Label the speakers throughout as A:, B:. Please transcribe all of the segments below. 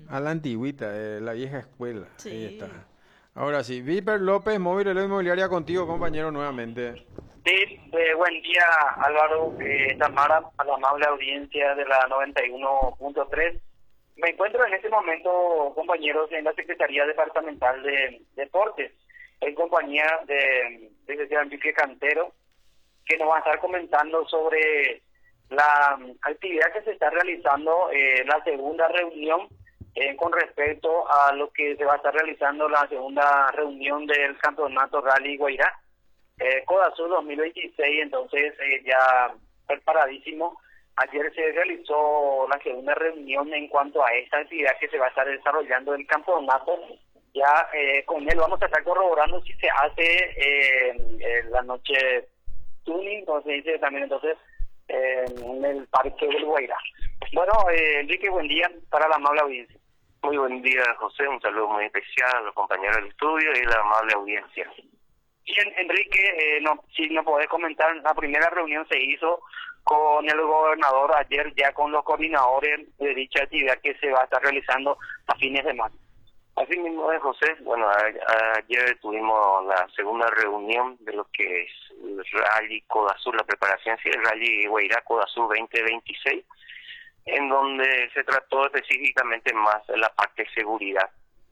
A: A la antigüita, la vieja escuela. Ahí está.
B: Sí.
A: Ahora sí, Viper López, Móvil Inmobiliaria contigo, compañero, nuevamente.
C: Sí, buen día Álvaro, Tamara, a la amable audiencia de la 91.3. Me encuentro en este momento, compañeros, en la Secretaría Departamental de Deportes, en compañía de licenciado Enrique Cantero, que nos va a estar comentando sobre la actividad que se está realizando, la segunda reunión con respecto a lo que se va a estar realizando la segunda reunión del Campeonato Rally Guairá. Codazur 2026, entonces ya preparadísimo. Ayer se realizó la segunda reunión en cuanto a esta actividad que se va a estar desarrollando el campeonato. Ya con él vamos a estar corroborando si se hace la noche tuning, como se dice también entonces, en el Parque del Guairá. Bueno, Enrique, buen día para la amable audiencia.
D: Muy buen día, José. Un saludo muy especial a los compañeros del estudio y a la amable audiencia.
C: Bien, Enrique, si nos podés comentar, la primera reunión se hizo con el gobernador ayer, ya con los coordinadores de dicha actividad que se va a estar realizando a fines de marzo.
D: Así mismo es, José. Bueno, ayer tuvimos la segunda reunión de lo que es el Rally Codazur, la preparación del Rally Guairá Codazur 2026, en donde se trató específicamente más de la parte de seguridad.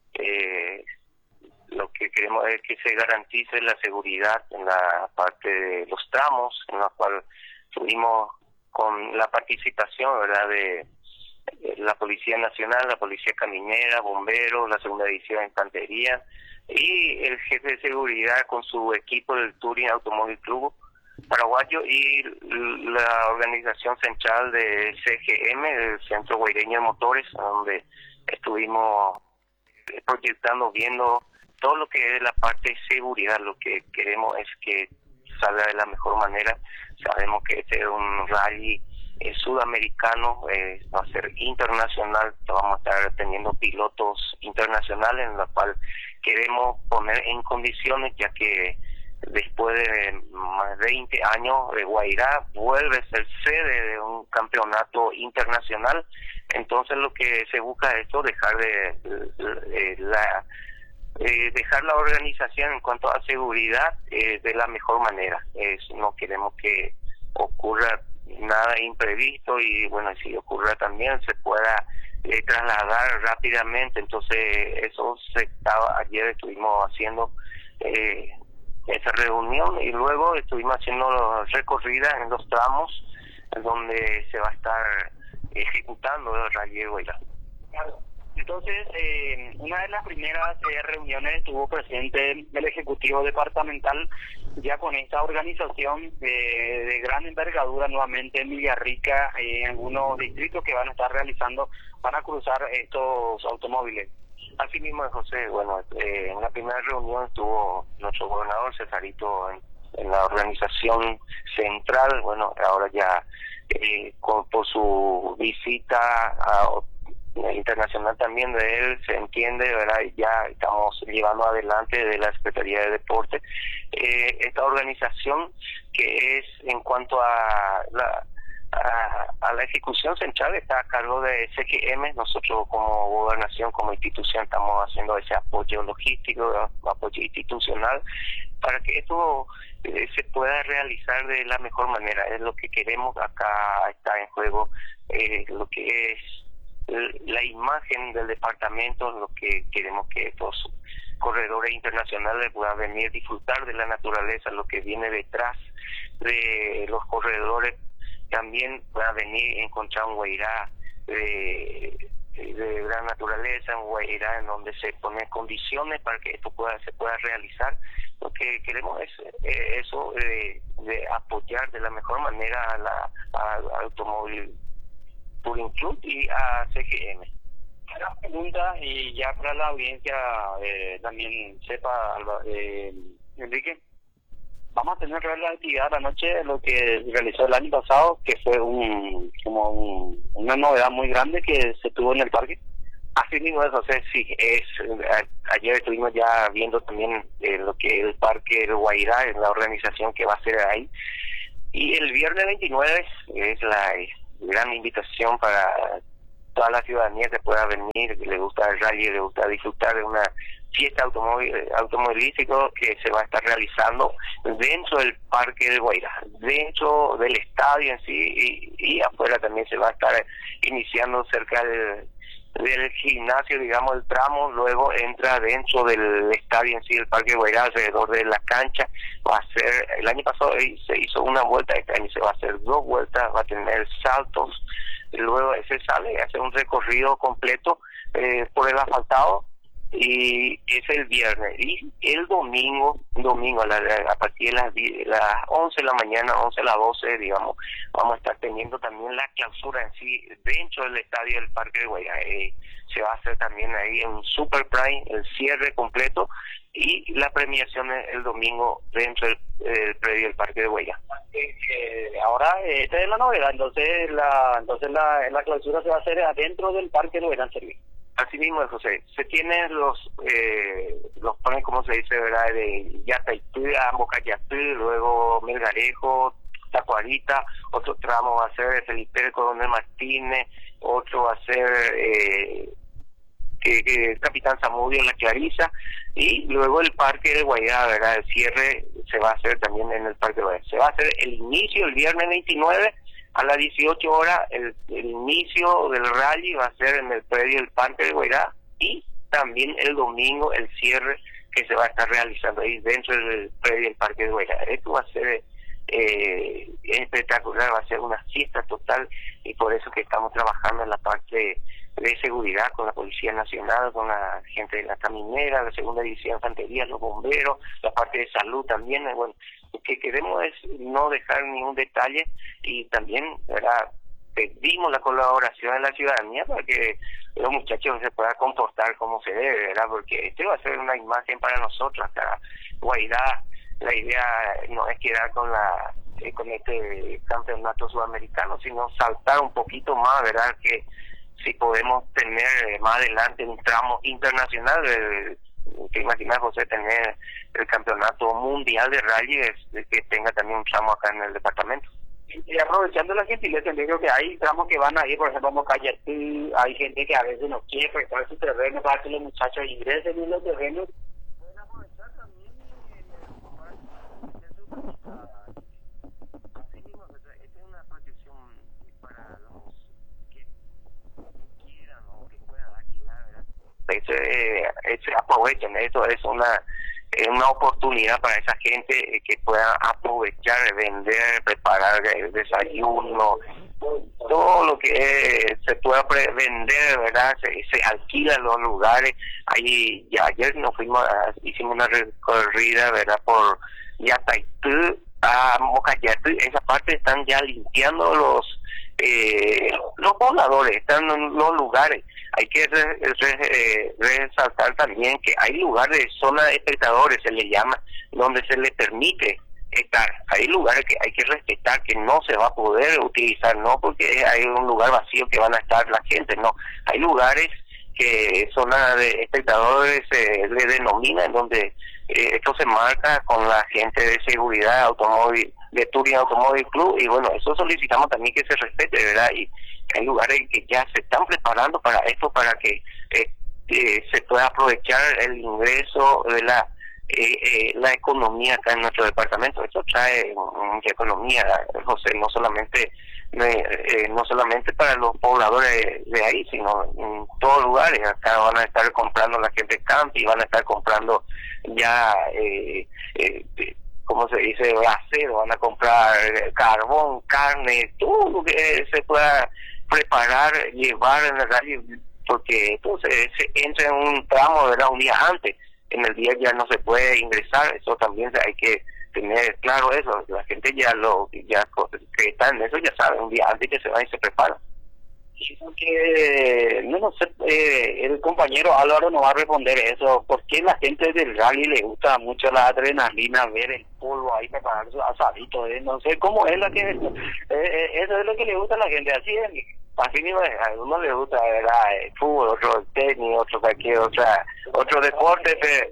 D: Lo que queremos es que se garantice la seguridad en la parte de los tramos, en la cual tuvimos con la participación, ¿verdad?, de la Policía Nacional, la Policía Caminera, Bomberos, la Segunda División de Infantería y el jefe de seguridad con su equipo del Touring Automóvil Club Paraguayo y la organización central de CGM, del Centro Guaireño de Motores, donde estuvimos proyectando, viendo todo lo que es la parte de seguridad. Lo que queremos es que salga de la mejor manera. Sabemos que este es un rally sudamericano, va a ser internacional, vamos a estar teniendo pilotos internacionales en la cual queremos poner en condiciones, ya que después de más de 20 años Guairá vuelve a ser sede de un campeonato internacional. Entonces lo que se busca es esto, dejar la organización en cuanto a seguridad de la mejor manera. No queremos que ocurra nada imprevisto y bueno, si ocurra también se pueda trasladar rápidamente. Entonces ayer estuvimos haciendo esa reunión y luego estuvimos haciendo recorridas en los tramos en donde se va a estar ejecutando el Rally Guairá.
C: Claro. Entonces, una de las primeras reuniones estuvo presente el Ejecutivo Departamental, ya con esta organización de gran envergadura nuevamente en Villarrica, en algunos distritos que van a estar realizando, van a cruzar estos automóviles.
D: Así mismo, José, bueno, en la primera reunión estuvo nuestro gobernador Cesarito en la organización central. Bueno, ahora ya por su visita internacional también de él, se entiende, ¿verdad? Ya estamos llevando adelante de la Secretaría de Deporte esta organización que es en cuanto a la ejecución central, está a cargo de CGM. Nosotros como gobernación, como institución, estamos haciendo ese apoyo logístico, apoyo institucional para que esto se pueda realizar de la mejor manera. Es lo que queremos. Acá está en juego lo que es la imagen del departamento, lo que queremos que estos corredores internacionales puedan venir a disfrutar de la naturaleza, lo que viene detrás de los corredores también puedan venir a encontrar un Guairá de gran naturaleza, un Guairá en donde se ponen condiciones para que esto se pueda realizar. Lo que queremos es eso, de apoyar de la mejor manera al automóvil Touring Club y a CGM.
C: Una pregunta, y ya para la audiencia también sepa, Enrique, vamos a tener la actividad la noche, lo que realizó el año pasado, que fue una novedad muy grande que se tuvo en el parque.
D: Así mismo es, José, sí, ayer estuvimos ya viendo también lo que es el Parque del Guairá, la organización que va a ser ahí, y el viernes 29 es la gran invitación para toda la ciudadanía se pueda venir, que le gusta el rally, le gusta disfrutar de una fiesta automovilístico que se va a estar realizando dentro del Parque de Guairá, dentro del estadio en sí, y afuera también se va a estar iniciando cerca del gimnasio, digamos, el tramo, luego entra dentro del estadio en sí, el Parque de Guairá, alrededor de la cancha. Va a ser, el año pasado se hizo una vuelta, este año se va a hacer 2 vueltas, va a tener saltos, y luego se sale a hacer un recorrido completo por el asfaltado, y es el viernes. Y el domingo a partir de las 11 de la mañana, 11 a las 12, digamos, vamos a estar teniendo también la clausura en sí dentro del estadio del Parque de Guairá. Se va a hacer también ahí en Super Prime el cierre completo, y la premiación el domingo dentro del predio del Parque de Guairá.
C: Ahora, esta es la novedad, entonces la clausura se va a hacer adentro del Parque de Guairá.
D: Así mismo, José, se tienen los planes, como se dice, ¿verdad?, de Yataitú a Mocayatú, luego Melgarejo, Tacuarita, otro tramo va a ser de Felipe el Coronel Martínez, otro va a ser Capitán Zamudio, La Clarisa, y luego el Parque de Guairá, ¿verdad?, el cierre se va a hacer también en el Parque de Guairá. Se va a hacer el inicio el viernes 29, a las 18 horas, el inicio del rally va a ser en el predio del Parque de Guairá, y también el domingo el cierre que se va a estar realizando ahí dentro del predio del Parque de Guairá. Esto va a ser espectacular, va a ser una fiesta total, y por eso que estamos trabajando en la parte de seguridad con la Policía Nacional, con la gente de la caminera, la Segunda División de Infantería, los bomberos, la parte de salud también. Bueno, lo que queremos es no dejar ningún detalle, y también, ¿verdad?, pedimos la colaboración de la ciudadanía para que los muchachos se puedan comportar como se debe, ¿verdad?, porque este va a ser una imagen para nosotros acá. Guairá, la idea no es quedar con este campeonato sudamericano, sino saltar un poquito más, ¿verdad?, que si podemos tener más adelante un tramo internacional, que imaginar, José, tener el campeonato mundial de rally, que tenga también un tramo acá en el departamento.
C: Y aprovechando la gentileza, yo creo que hay tramos que van a ir, por ejemplo, a Mocayatú, hay gente que a veces no quiere prestar su terreno para que los muchachos ingresen en los terrenos. Pueden aprovechar también
D: así mismo, esta es una protección para los que quieran o que puedan alquilar, ¿verdad? Aprovechen, esto es una oportunidad para esa gente que pueda aprovechar, vender, preparar el desayuno, todo lo que se pueda vender, ¿verdad? Se alquilan los lugares. Ahí ya ayer hicimos una recorrida, ¿verdad?, por Yataitú a Mocayatú. Esa parte están ya limpiando los pobladores, están en los lugares. Hay que resaltar también que hay lugares de zona de espectadores, se le llama, donde se les permite estar. Hay lugares que hay que respetar, que no se va a poder utilizar, no porque hay un lugar vacío que van a estar la gente, no. Hay lugares que zona de espectadores le denominan, donde esto se marca con la gente de seguridad automóvil, de Touring Automóvil Club, y bueno, eso solicitamos también que se respete, ¿verdad? Y hay lugares que ya se están preparando para esto, para que se pueda aprovechar el ingreso de la economía acá en nuestro departamento. Eso trae mucha economía, José, no solamente para los pobladores de ahí, sino en todos lugares. Acá van a estar comprando la gente campi, van a estar comprando ya como se dice, acero, van a comprar carbón, carne, todo lo que se pueda preparar, llevar en el rally, porque entonces se entra en un tramo, ¿verdad?, un día antes. En el día ya no se puede ingresar, eso también hay que tener claro eso. La gente ya que está en eso ya sabe, un día antes que se va y se prepara.
C: Que no sé, el compañero Álvaro nos va a responder eso. ¿Por qué la gente del rally le gusta mucho la adrenalina, ver el polvo ahí preparar su asadito? No sé cómo es eso es lo que le gusta a la gente. Así mismo, a algunos les gusta, ¿verdad?, el fútbol, otro el tenis, otro cualquier otro deporte, pero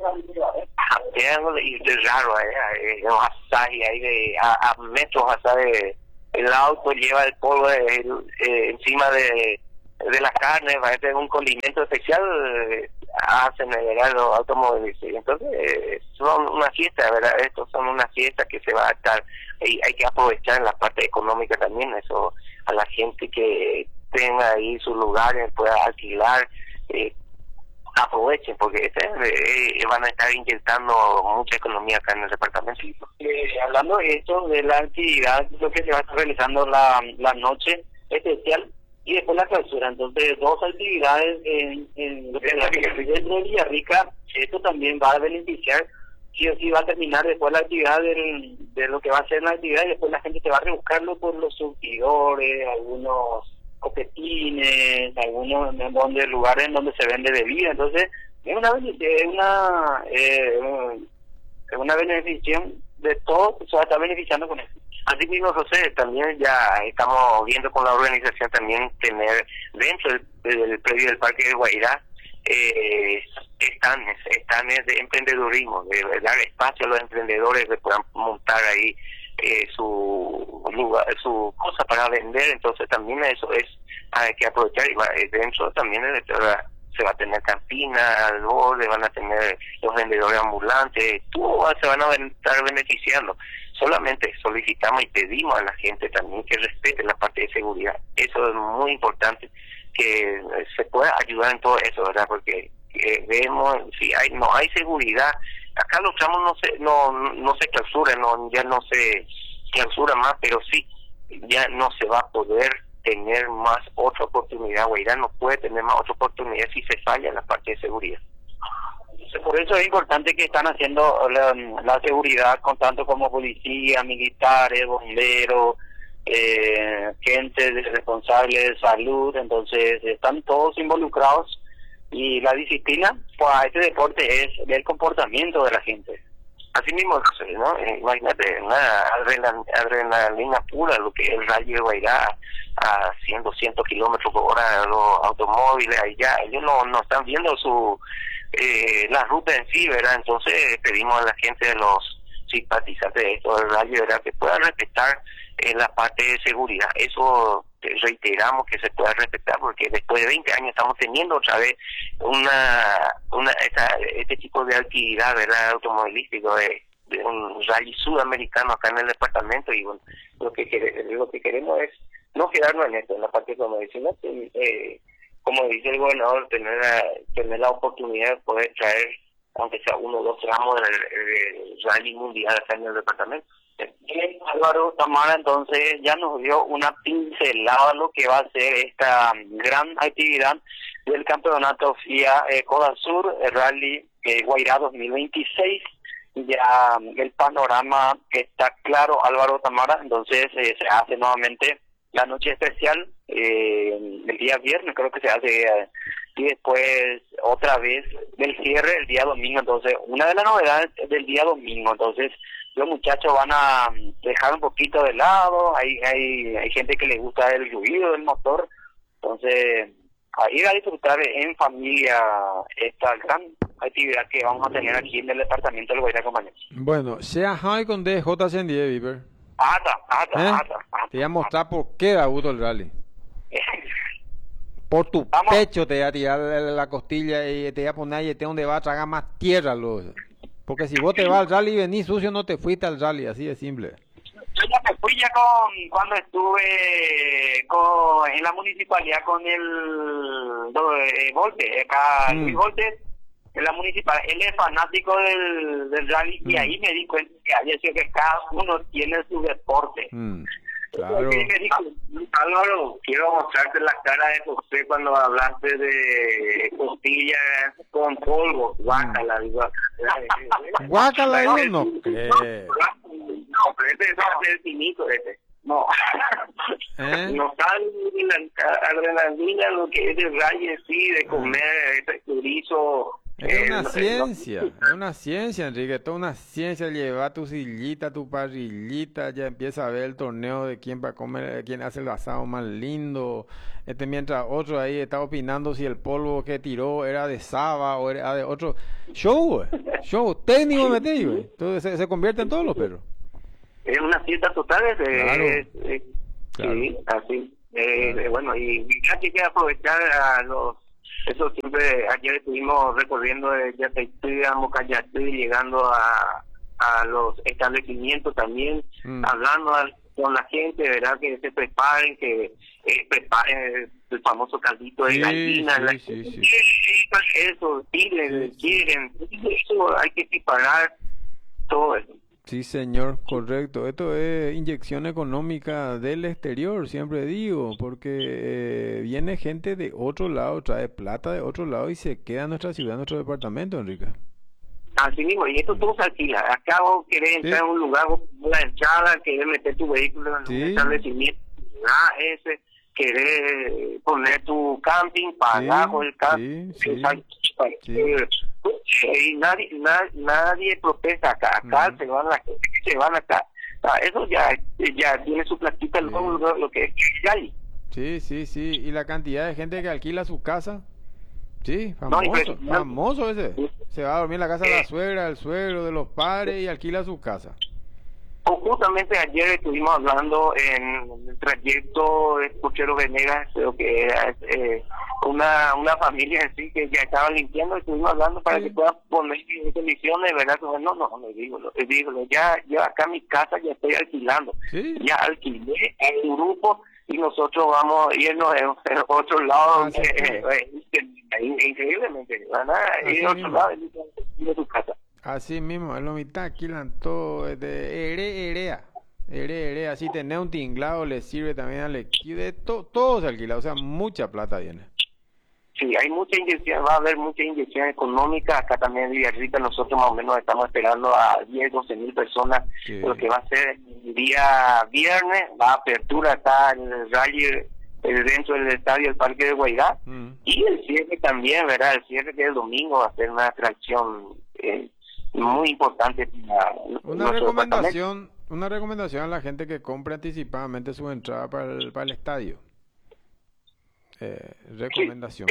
C: y es raro, los asajes ahí a metros, ¿sabes? El auto lleva el polvo encima de
D: de la carne, parece un condimento especial, hacen los automóviles. Entonces, son una fiesta, ¿verdad? Estos son una fiesta que se va a estar, y hay que aprovechar en la parte económica también, eso, a la gente que tenga ahí sus lugares, pueda alquilar, aprovechen, porque van a estar inyectando mucha economía acá en el departamento.
C: Hablando de esto, de la actividad, lo que se va a estar realizando la noche especial y después la clausura. Entonces, dos actividades dentro de Villarrica. Esto también va a beneficiar, sí o sí va a terminar después la actividad de lo que va a ser la actividad, y después la gente se va a rebuscarlo por los surtidores, algunos copetines, algunos lugares en donde se vende bebida. Entonces, es una beneficio de todo, se va a estar beneficiando con eso.
D: Así mismo, José, también ya estamos viendo con la organización también tener dentro del predio del Parque de Guairá estanes de emprendedurismo, de dar espacio a los emprendedores que puedan montar ahí su lugar, su cosa para vender. Entonces también eso hay que aprovechar, y dentro también se va a tener cantina al borde, van a tener los vendedores ambulantes, todos se van a estar beneficiando. Solamente solicitamos y pedimos a la gente también que respete la parte de seguridad. Eso es muy importante, que se pueda ayudar en todo eso, ¿verdad? Porque vemos, si no hay seguridad, acá los tramos no se clausuran, ya no se clausura más, pero sí, ya no se va a poder tener más otra oportunidad. Guairá no puede tener más otra oportunidad si se falla en la parte de seguridad.
C: Por eso es importante que están haciendo la seguridad, con tanto como policía, militares, bomberos, gente responsable de salud. Entonces están todos involucrados, y la disciplina para este deporte es el comportamiento de la gente.
D: Así mismo, ¿no? Imagínate, una adrenalina pura, lo que el Rally de Guairá a 100, 200 kilómetros por hora, los automóviles allá, ellos no están viendo la ruta en sí, ¿verdad? Entonces pedimos a la gente, de los simpatizantes de esto del Rally, ¿verdad?, que puedan respetar la parte de seguridad. Eso reiteramos que se pueda respetar, porque después de 20 años estamos teniendo otra vez este tipo de actividad, ¿verdad?, automovilístico, de un rally sudamericano acá en el departamento. Y bueno, lo que queremos es no quedarnos en esto, en la parte como decimos, como dice el gobernador, tener la oportunidad de poder traer, aunque sea uno o dos tramos del rally mundial acá en el departamento.
C: Bien, Álvaro, Tamara, entonces ya nos dio una pincelada lo que va a ser esta gran actividad del campeonato FIA Coda Sur, el Rally Guairá 2026. Ya el panorama está claro, Álvaro, Tamara. Entonces se hace nuevamente la noche especial el día viernes, creo que se hace, y después otra vez del cierre el día domingo. Entonces, una de las novedades del día domingo, entonces los muchachos van a dejar un poquito de lado, hay gente que les gusta el ruido del motor, entonces a ir a disfrutar en familia esta gran actividad que vamos a tener aquí en el departamento del Guairá, compañeros.
A: Bueno, sea High con DJ Sendie, Viper.
C: Ata.
A: Te voy a mostrar por qué da gusto el rally. Por tu pecho te voy a tirar la costilla y te voy a poner ahí donde va a tragar más tierra. Porque si vos te vas al rally y venís sucio, no te fuiste al rally, así de simple.
C: Yo ya me fui cuando estuve en la municipalidad con el Volte, acá Luis Volte, en la municipalidad. Él es fanático del rally, y ahí me di cuenta que había sido que cada uno tiene su deporte.
A: Claro.
C: Me dijo, Álvaro, quiero mostrarte la cara de José cuando hablaste de costillas con polvo. Guácala, digo.
A: Guácala, yo no creo.
C: No, pero este es el finito, No. No sabe la adrenalina, lo que es el rally, sí, de comer este chorizo.
A: Es una ciencia, Enrique, toda una ciencia. Lleva tu sillita, tu parrillita, ya empieza a ver el torneo de quién va a comer, quién hace el asado más lindo. Mientras otro ahí está opinando si el polvo que tiró era de Saba o era de otro. Show técnico metido. Entonces se convierte en todos los perros.
C: Es una fiesta total,
A: Claro.
C: Sí, así.
D: Bueno, y ya que hay que aprovechar a los... Eso siempre, ayer estuvimos recorriendo de Yateití a Mocayatí, llegando a los establecimientos también, hablando con la gente, ¿verdad? Que se preparen, que preparen el famoso caldito de gallina.
A: Sí.
D: Eso, quieren, eso hay que preparar todo eso.
A: Sí, señor, correcto. Esto es inyección económica del exterior, siempre digo, porque viene gente de otro lado, trae plata de otro lado y se queda en nuestra ciudad, en nuestro departamento, Enrique.
D: Así mismo, y esto todo se alquila. Acá vos querés entrar en un lugar, vos la entrada, querés meter tu vehículo en un establecimiento, ese, querés poner tu camping, pagar con el camping, y nadie protesta acá. Acá se van la gente que se van acá. Eso ya tiene su platita, lo que es Cali.
A: Sí. Y la cantidad de gente que alquila su casa. Sí, famoso ese. Se va a dormir en la casa de la suegra, del suegro, de los padres y alquila su casa.
D: Justamente ayer estuvimos hablando en el trayecto de Cochero Venegas, creo que era una familia así que ya estaba limpiando, estuvimos hablando para que puedan poner en condiciones, ¿verdad? No, le digo, ya acá mi casa ya estoy alquilando, ya alquilé a un grupo y nosotros vamos a irnos en otro lado, increíblemente, van a ir a otro lado de su casa.
A: Así mismo, es lo mitad, alquilan todo, Erea, si tenés un tinglado le sirve también al equipo, todo se alquila, o sea, mucha plata viene.
D: Sí, hay mucha inyección, va a haber mucha inyección económica, acá también en Villarrica nosotros más o menos estamos esperando a 10, 12 mil personas, lo que va a ser el día viernes, va a apertura acá en el rally, dentro del estadio del Parque de Guairá, y el cierre también, ¿verdad? El cierre que el domingo va a ser una atracción muy importante.
A: Una recomendación a la gente que compre anticipadamente su entrada para el estadio. Recomendación.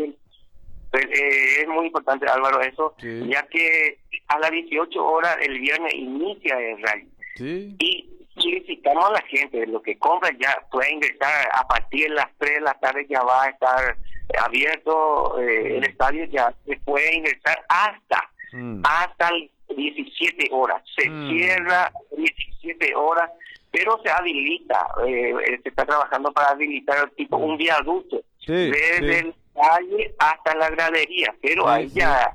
D: Es muy importante, Álvaro, eso, ya que a las 18 horas el viernes inicia el rally. Y solicitamos a la gente, lo que compra ya puede ingresar a partir de las 3 de la tarde, ya va a estar abierto el estadio, ya se puede ingresar hasta las 17 horas. Se cierra 17 horas, pero se habilita, se está trabajando para habilitar tipo un viaducto desde el calle hasta la gradería, pero ahí ya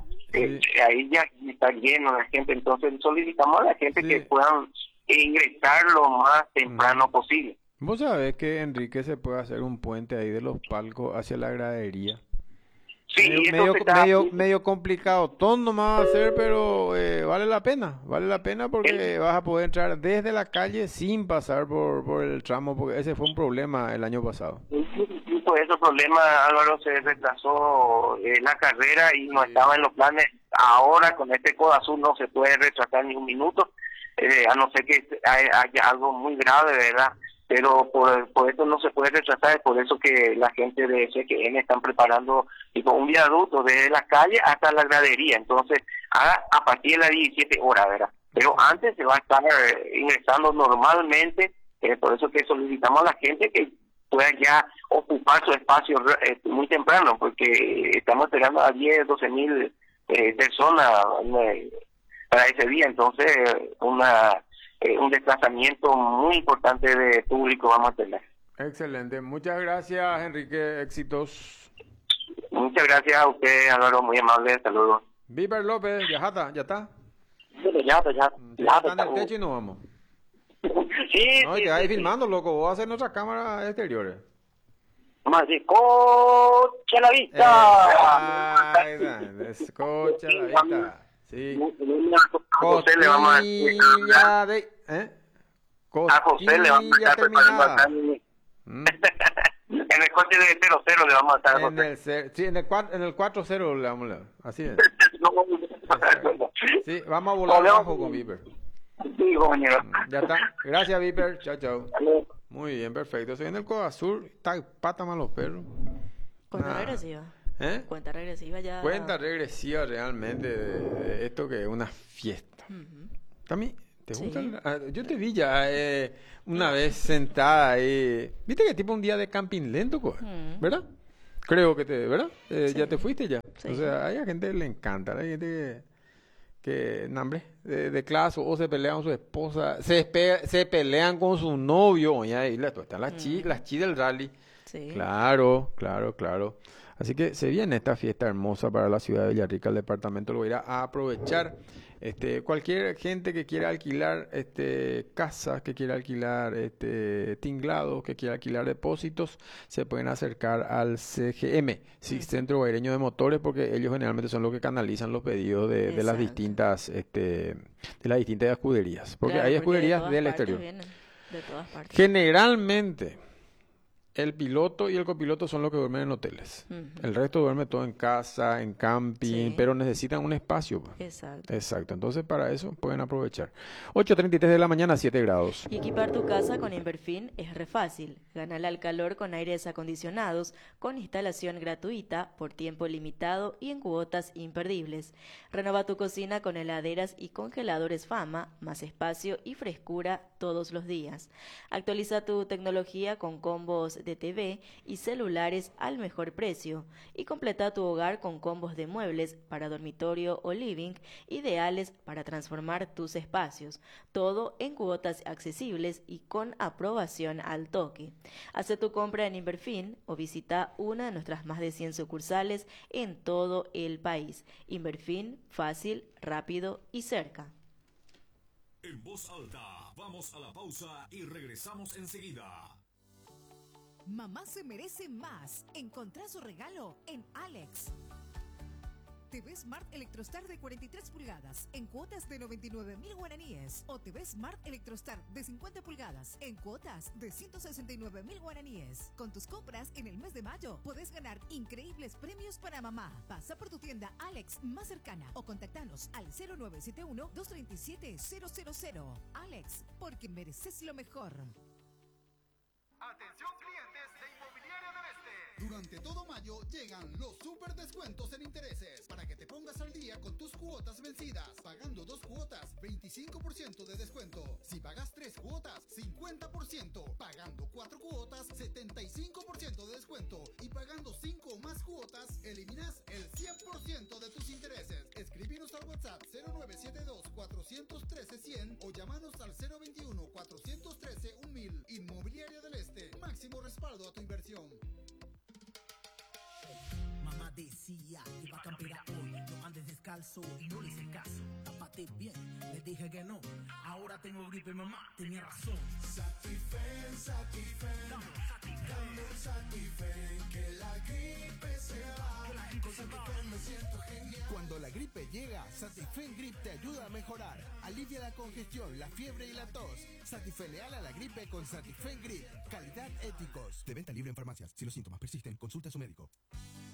D: está lleno la gente, entonces solicitamos a la gente que puedan ingresar lo más temprano posible.
A: Vos sabés que, Enrique, se puede hacer un puente ahí de los palcos hacia la gradería.
D: Sí,
A: medio complicado, todo nomás va a ser, pero vale la pena porque vas a poder entrar desde la calle sin pasar por el tramo, porque ese fue un problema el año pasado.
D: Por ese problema, Álvaro, se retrasó la carrera y no estaba en los planes. Ahora con este Codo Azul no se puede retrasar ni un minuto, a no ser que haya algo muy grave, ¿verdad? Pero por eso no se puede retrasar, es por eso que la gente de SQN están preparando tipo un viaducto desde la calle hasta la gradería, entonces a partir de las 17 horas, ¿verdad? Pero antes se va a estar ingresando normalmente, por eso que solicitamos a la gente que pueda ya ocupar su espacio muy temprano, porque estamos esperando a 10, 12 mil personas para ese día, entonces un desplazamiento muy importante de público vamos a tener.
A: Excelente, muchas gracias, Enrique, éxitos.
D: Muchas gracias a usted, Álvaro, muy amable, saludos.
A: Viper López, ya está.
D: Ya
A: está en el techo y nos vamos.
D: Sí,
A: no, y te vas filmando, loco, vos vas a hacer nuestras cámaras exteriores.
D: Vamos a decir, ¡cocha la vista!
A: Escucha la vista. Sí.
D: A José le vamos a decir. A José le vamos a estar preparando acá. En el coche de 0-0 le vamos a estar a José.
A: En el 4-0 le vamos a dar. Así es. Sí, vamos a volar abajo con Viper.
D: Sí, compañero.
A: Ya está. Gracias, Viper. Chao. Muy bien, perfecto. Se viene el Codo Azul. Está pata más los perros.
B: Cuenta regresiva. Cuenta regresiva ya.
A: Cuenta regresiva realmente de esto que es una fiesta. También ¿Te
B: Sí.
A: gusta? Yo te vi ya una vez sentada ahí. ¿Viste que tipo un día de camping lento, ¿verdad? Creo que ¿verdad?
B: Sí.
A: Ya te fuiste ya.
B: Sí.
A: O sea, hay a gente que le encanta, hay gente que no, hombre, de clase o se pelean con su esposa, se pelean con su novio, y ahí están las chi del rally.
B: Sí.
A: Claro, claro, claro. Así que se viene esta fiesta hermosa para la ciudad de Villarrica, el departamento lo irá a aprovechar. Cualquier gente que quiera alquilar casas, que quiera alquilar tinglados, que quiera alquilar depósitos, se pueden acercar al CGM, sí, Centro Guaireño de Motores, porque ellos generalmente son los que canalizan los pedidos de las distintas escuderías, porque
B: Claro,
A: hay
B: porque
A: escuderías
B: de todas
A: del
B: partes
A: exterior.
B: vienen, de todas partes.
A: Generalmente, el piloto y el copiloto son los que duermen en hoteles.
B: Ujú.
A: El resto duerme todo en casa, en camping,
B: Sí.
A: pero necesitan un espacio.
B: Exacto.
A: Exacto. Entonces, para eso pueden aprovechar. 8:33 de la mañana, 7 grados.
B: Y equipar tu casa con Inverfin es re fácil. Gánale al calor con aires acondicionados, con instalación gratuita, por tiempo limitado y en cuotas imperdibles. Renova tu cocina con heladeras y congeladores Fama, más espacio y frescura todos los días. Actualiza tu tecnología con combos de TV y celulares al mejor precio. Y completa tu hogar con combos de muebles para dormitorio o living, ideales para transformar tus espacios. Todo en cuotas accesibles y con aprobación al toque. Hace tu compra en Inverfin o visita una de nuestras más de 100 sucursales en todo el país. Inverfin, fácil, rápido y cerca.
E: En voz alta, vamos a la pausa y regresamos enseguida.
F: Mamá se merece más. Encontrá su regalo en Alex. TV Smart Electrostar de 43 pulgadas en cuotas de 99.000 guaraníes. O TV Smart Electrostar de 50 pulgadas en cuotas de 169.000 guaraníes. Con tus compras en el mes de mayo podés ganar increíbles premios para mamá. Pasa por tu tienda Alex más cercana o contactanos al 0971-237-000. Alex, porque mereces lo mejor.
G: Atención clientes de Inmobiliaria del Este. Durante todo mayo llegan los super descuentos en intereses para que te pongas al día con tus cuotas vencidas. Pagando 2 cuotas, 25% de descuento. Si pagas 3 cuotas, 50%. Pagando 4 cuotas, 75% de descuento. Y pagando 5 o más cuotas, eliminas el 100% de tus intereses. Escribinos al WhatsApp 0972-413-100 o llamanos al 021-413-1000. Inmobiliaria del Este. Máximo respaldo a tu inversión.
H: Mamá decía que iba a campear hoy. No andes descalzo y no le hice caso. Tápate bien, le dije que no. Ahora tengo gripe, mamá, tenía razón.
I: Satifen, dame un Satifen, que la gripe se va. Con Satifen me siento genial.
J: Cuando la gripe llega, Satifen Grip te ayuda a mejorar. Alivia la congestión, la fiebre y la tos. Satifeneala a la gripe con Satifen Grip. Calidad Éticos. De venta libre en farmacias. Si los síntomas persisten, consulta a su médico.